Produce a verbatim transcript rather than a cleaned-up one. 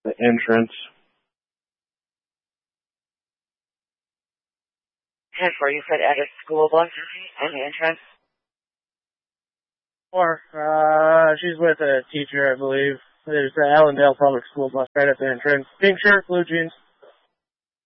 the entrance. ten four, you said at a school bus on the entrance? Or, uh, she's with a teacher, I believe. There's the Allendale Public School bus right at the entrance. Pink shirt, blue jeans.